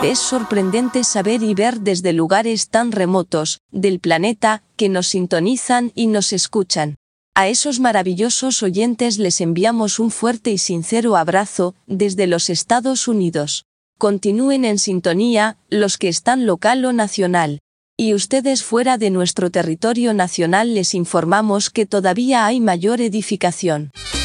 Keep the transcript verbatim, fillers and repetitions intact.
Es sorprendente saber y ver desde lugares tan remotos del planeta que nos sintonizan y nos escuchan. A esos maravillosos oyentes les enviamos un fuerte y sincero abrazo desde los Estados Unidos. Continúen en sintonía, los que están local o nacional. Y ustedes fuera de nuestro territorio nacional les informamos que todavía hay mayor edificación.